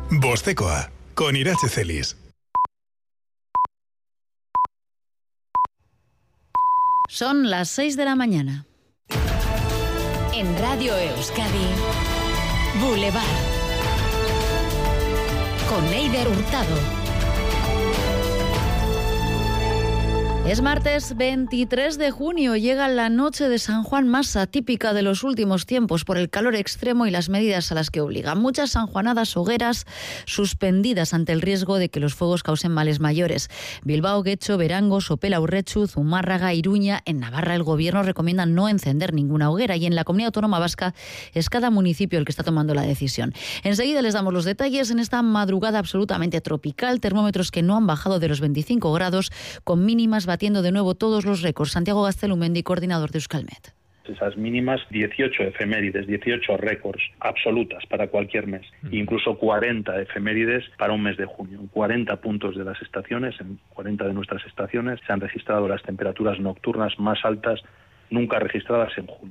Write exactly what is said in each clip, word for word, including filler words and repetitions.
Bostekoa, con Irache Celis. Son las seis de la mañana. En Radio Euskadi, Boulevard. Con Eider Hurtado. Es martes veintitrés de junio, llega la noche de San Juan más atípica de los últimos tiempos por el calor extremo y las medidas a las que obliga. Muchas sanjuanadas hogueras suspendidas ante el riesgo de que los fuegos causen males mayores. Bilbao, Getxo, Berango, Sopela, Urretxu, Zumárraga, Iruña. En Navarra el gobierno recomienda no encender ninguna hoguera y en la Comunidad Autónoma Vasca es cada municipio el que está tomando la decisión. Enseguida les damos los detalles en esta madrugada absolutamente tropical, termómetros que no han bajado de los veinticinco grados, con mínimas batiendo de nuevo todos los récords. Santiago Gaztelumendi, coordinador de Euskalmet. Esas mínimas, dieciocho efemérides, dieciocho récords absolutas para cualquier mes, mm. incluso cuarenta efemérides para un mes de junio. En cuarenta puntos de las estaciones, en cuarenta de nuestras estaciones, se han registrado las temperaturas nocturnas más altas nunca registradas en junio.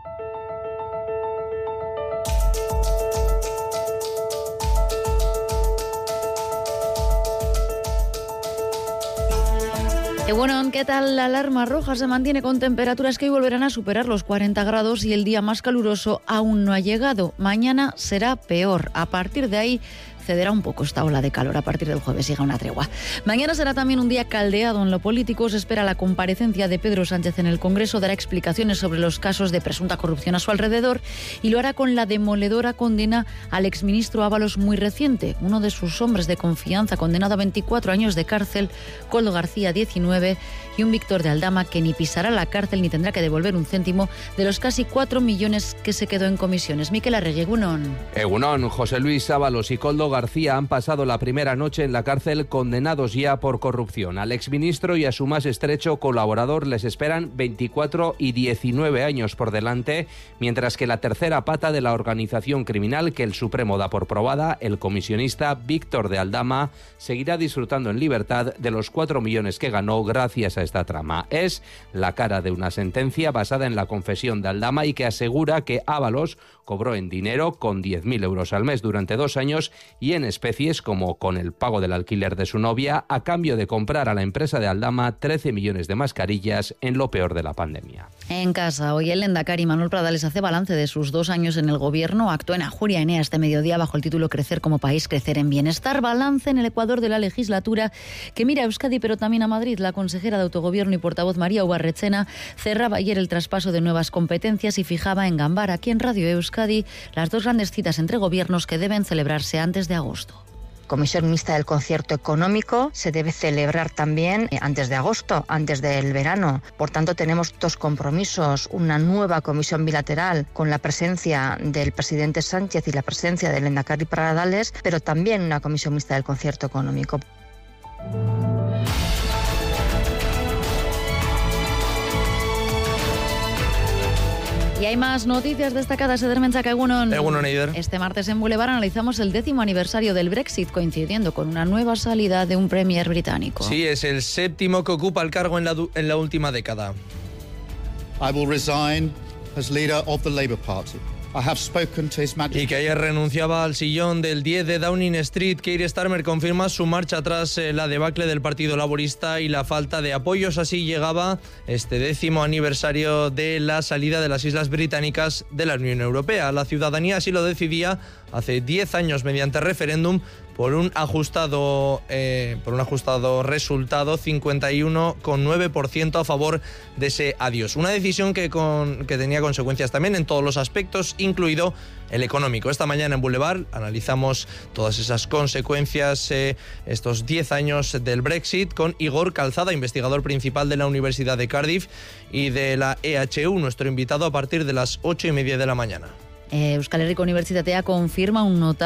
Y bueno, ¿qué tal? La alarma roja se mantiene con temperaturas que hoy volverán a superar los cuarenta grados y el día más caluroso aún no ha llegado. Mañana será peor. A partir de ahí cederá un poco esta ola de calor. A partir del jueves llega una tregua. Mañana será también un día caldeado en lo político. Se espera la comparecencia de Pedro Sánchez en el Congreso. Dará explicaciones sobre los casos de presunta corrupción a su alrededor y lo hará con la demoledora condena al exministro Ábalos muy reciente. Uno de sus hombres de confianza, condenado a veinticuatro años de cárcel, Koldo García diecinueve, y un Víctor de Aldama que ni pisará la cárcel ni tendrá que devolver un céntimo de los casi cuatro millones que se quedó en comisiones. Mikel Arregui, Egunon. Egunon, José Luis Ábalos y Koldo García han pasado la primera noche en la cárcel condenados ya por corrupción. Al exministro y a su más estrecho colaborador les esperan veinticuatro y diecinueve años por delante, mientras que la tercera pata de la organización criminal que el Supremo da por probada, el comisionista Víctor de Aldama, seguirá disfrutando en libertad de los cuatro millones que ganó gracias a esta trama. Es la cara de una sentencia basada en la confesión de Aldama y que asegura que Ábalos cobró en dinero con diez mil euros al mes durante dos años y en especies como con el pago del alquiler de su novia a cambio de comprar a la empresa de Aldama trece millones de mascarillas en lo peor de la pandemia. En casa, hoy el lehendakari Manuel Pradales hace balance de sus dos años en el gobierno. Actuó en Ajuria Enea este mediodía bajo el título Crecer como país, crecer en bienestar. Balance en el Ecuador de la legislatura que mira a Euskadi pero también a Madrid. La consejera de Autogobierno y portavoz María Ubarrechena cerraba ayer el traspaso de nuevas competencias y fijaba en Ganbara, aquí en Radio Euskadi, las dos grandes citas entre gobiernos que deben celebrarse antes de agosto. Comisión mixta del concierto económico se debe celebrar también antes de agosto, antes del verano. Por tanto, tenemos dos compromisos, una nueva comisión bilateral con la presencia del presidente Sánchez y la presencia del lehendakari Pradales, pero también una comisión mixta del concierto económico. Y hay más noticias destacadas. Eder Menchaca, Egunon. Egunon, Eider. Este martes en Boulevard analizamos el décimo aniversario del Brexit, coincidiendo con una nueva salida de un premier británico. Sí, es el séptimo que ocupa el cargo en la, en la última década. I will resign as leader of the Labour Party. I have spoken to His Majesty. Y que ayer renunciaba al sillón del diez de Downing Street. Keir Starmer confirma su marcha tras eh, la debacle del Partido Laborista y la falta de apoyos. Así llegaba este décimo aniversario de la salida de las Islas Británicas de la Unión Europea. La ciudadanía así lo decidía hace diez años mediante referéndum por un ajustado eh, por un ajustado resultado, cincuenta y uno coma nueve por ciento a favor de ese adiós. Una decisión que, con, que tenía consecuencias también en todos los aspectos, incluido el económico. Esta mañana en Boulevard analizamos todas esas consecuencias, eh, estos diez años del Brexit, con Igor Calzada, investigador principal de la Universidad de Cardiff y de la E H U, nuestro invitado a partir de las ocho y media de la mañana. Eh, Euskal Herriko Unibertsitatea confirma un notable